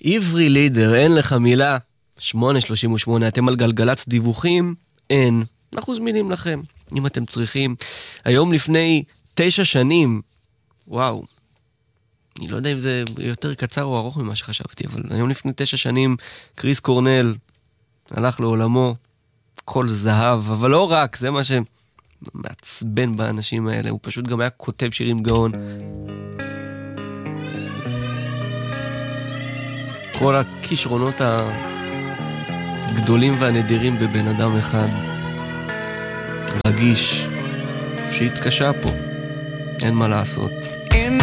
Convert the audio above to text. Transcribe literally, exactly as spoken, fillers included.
עברי לידר, אין לך מילה. שמונה שלושים ושמונה, אתם על גלגלץ דיווחים? אין. אנחנו זמינים לכם, אם אתם צריכים. היום לפני תשע שנים, וואו, אני לא יודע אם זה יותר קצר או ארוך ממה שחשבתי, אבל היום לפני תשע שנים, קריס קורנל הלך לעולמו, כל זהב, אבל לא רק, זה מה שמעצבן באנשים האלה, הוא פשוט גם היה כותב שירים גאון. כל הכישרונות הגדולים והנדירים בבן אדם אחד, רגיש, שהתקשה פה, אין מה לעשות. In